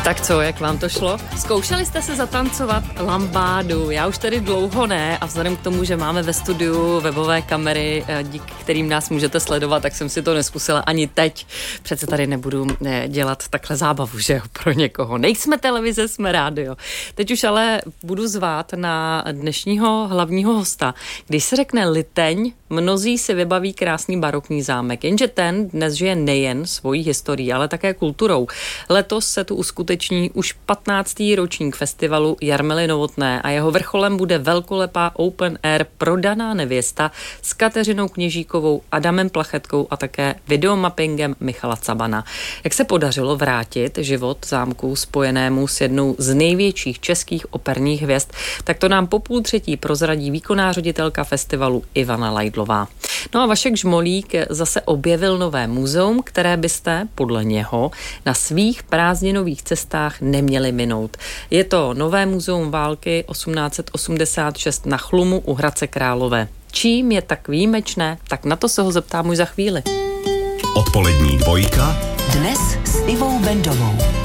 Tak co, jak vám to šlo? Zkoušeli jste se zatancovat lambádu? Já už tady dlouho ne a vzhledem k tomu, že máme ve studiu webové kamery, díky kterým nás můžete sledovat, tak jsem si to neskusila ani teď. Přece tady nebudu dělat takhle zábavu, že jo, pro někoho. Nejsme televize, jsme rádio. Teď už ale budu zvát na dnešního hlavního hosta. Když se řekne Liteň, mnozí si vybaví krásný barokní zámek, jenže ten dnes žije nejen svojí historií, ale také kulturou. Letos se tu uskuteční už 15. ročník festivalu Jarmily Novotné a jeho vrcholem bude velkolepá open air Prodaná nevěsta s Kateřinou Kněžíkovou, Adamem Plachetkou a také videomappingem Michala Cabana. Jak se podařilo vrátit život zámku spojenému s jednou z největších českých operních hvězd, tak to nám po 2:30 prozradí výkonná ředitelka festivalu Ivana Lajdlová. No a Vašek Žmolík zase objevil nové muzeum, které byste podle něho na svých prázdninových cestách neměli minout. Je to nové muzeum války 1886 na Chlumu u Hradce Králové. Čím je tak výjimečné? Tak na to se ho zeptám už za chvíli. Odpolední dvojka. Dnes s Ivou Bendovou.